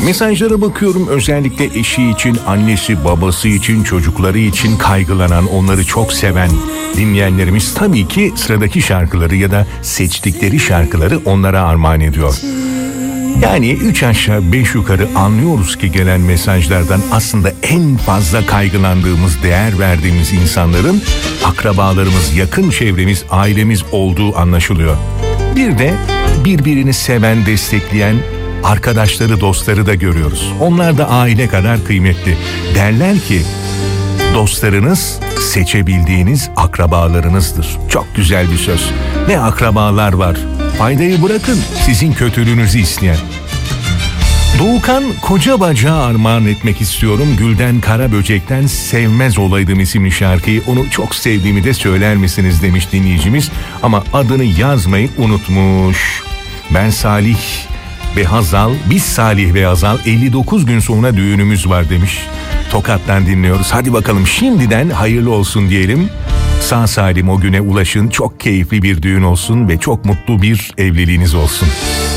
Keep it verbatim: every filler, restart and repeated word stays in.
Mesajlara bakıyorum, özellikle eşi için, annesi, babası için, çocukları için kaygılanan, onları çok seven dinleyenlerimiz tabii ki sıradaki şarkıları ya da seçtikleri şarkıları onlara armağan ediyor. Yani üç aşağı beş yukarı anlıyoruz ki gelen mesajlardan aslında en fazla kaygılandığımız, değer verdiğimiz insanların akrabalarımız, yakın çevremiz, ailemiz olduğu anlaşılıyor. Bir de birbirini seven, destekleyen arkadaşları, dostları da görüyoruz. Onlar da aile kadar kıymetli. Derler ki dostlarınız seçebildiğiniz akrabalarınızdır. Çok güzel bir söz. Ne akrabalar var. Faydayı bırakın, sizin kötülüğünüzü isteyen. Doğukan Kocabacağı armağan etmek istiyorum. Gülden Karaböcek'ten Sevmez Olaydım isimli şarkıyı. Onu çok sevdiğimi de söyler misiniz demiş dinleyicimiz. Ama adını yazmayı unutmuş. Ben Salih ve Hazal, biz Salih ve Hazal elli dokuz gün sonra düğünümüz var demiş. Tokat'tan dinliyoruz. Hadi bakalım şimdiden hayırlı olsun diyelim. Sağ salim o güne ulaşın, çok keyifli bir düğün olsun ve çok mutlu bir evliliğiniz olsun.